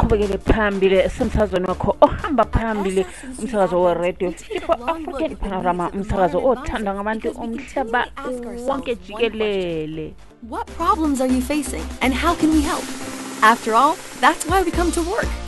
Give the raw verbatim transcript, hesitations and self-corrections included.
asiqhubekele phambili semsazweni wakho ohamba phambili umsakazo we-radio fifty-four African Panorama, umsakazo othandwa ngabantu umhlaba wonke jikelele. What problems are you facing and how can we help? After all, that's why we come to work.